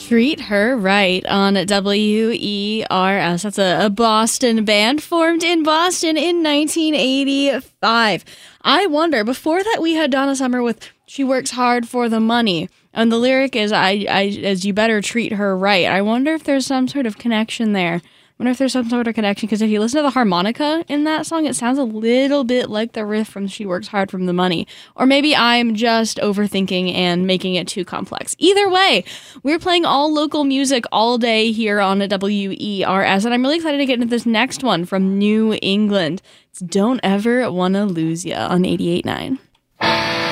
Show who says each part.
Speaker 1: Treat Her Right on WERS. That's a Boston band formed in Boston in 1985. I wonder, before that we had Donna Summer with She Works Hard for the Money, and the lyric is, as you better treat her right. I wonder if there's some sort of connection there. Because if you listen to the harmonica in that song, it sounds a little bit like the riff from She Works Hard from the Money. Or maybe I'm just overthinking and making it too complex. Either way, we're playing all local music all day here on WERS, and I'm really excited to get into this next one from New England. It's Don't Ever Wanna Lose Ya on 88.9.